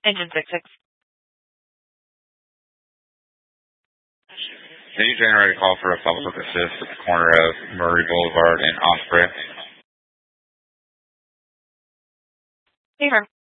Engine 66. Can you generate a call for a public assist at the corner of Murray Boulevard and Osprey? Confirm.